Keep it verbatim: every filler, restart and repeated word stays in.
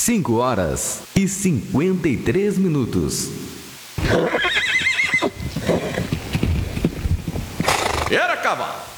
cinco horas e cinquenta e três minutos. Era cavalo.